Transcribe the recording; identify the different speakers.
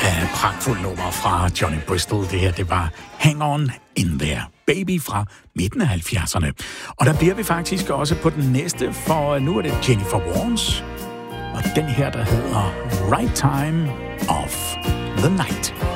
Speaker 1: Pragtfuldt nummer fra Johnny Bristol. Det her, det var Hang On In There, Baby fra midten af 70'erne. Og der bliver vi faktisk også på den næste, for nu er det Jennifer Warnes. Og den her, der hedder Right Time of the Night.